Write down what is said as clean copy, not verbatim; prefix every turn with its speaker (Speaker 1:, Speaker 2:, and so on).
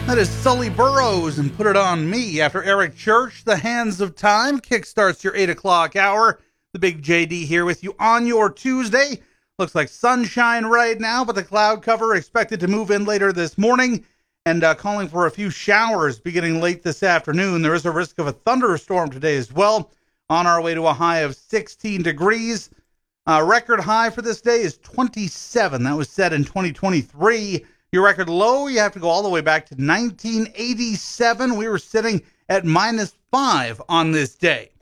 Speaker 1: That is Sully Burrows and Put It On Me. After Eric Church, The Hands of Time kickstarts your 8 o'clock hour. The Big JD here with you on your Tuesday. Looks like sunshine right now, but the cloud cover expected to move in later this morning and calling for a few showers beginning late this afternoon. There is a risk of a thunderstorm today as well. On our way to a high of 16 degrees. Record high for this day is 27. That was set in 2023. Your record low, you have to go all the way back to 1987. We were sitting at -5 on this day.